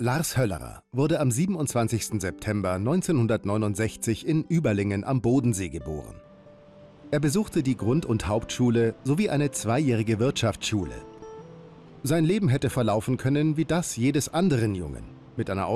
Lars Höllerer wurde am 27. September 1969 in Überlingen am Bodensee geboren. Er besuchte die Grund- und Hauptschule sowie eine zweijährige Wirtschaftsschule. Sein Leben hätte verlaufen können wie das jedes anderen Jungen, mit einer